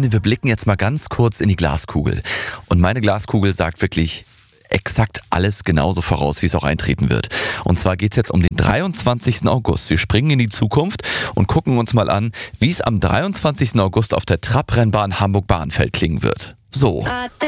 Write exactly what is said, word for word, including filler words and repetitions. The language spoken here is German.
Freunde, wir blicken jetzt mal ganz kurz in die Glaskugel. Und meine Glaskugel sagt wirklich exakt alles genauso voraus, wie es auch eintreten wird. Und zwar geht es jetzt um den dreiundzwanzigsten August. Wir springen in die Zukunft und gucken uns mal an, wie es am dreiundzwanzigsten August auf der Trabrennbahn Hamburg-Bahnfeld klingen wird. So.